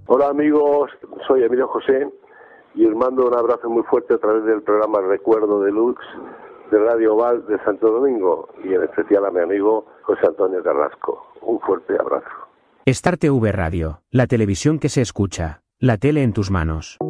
Hola amigos, soy Emilio José y os mando un abrazo muy fuerte a través del programa Recuerdo de Lux de Radio Val de Santo Domingo y en especial a mi amigo José Antonio Carrasco. Un fuerte abrazo. Star TV Radio, la televisión que se escucha, la tele en tus manos.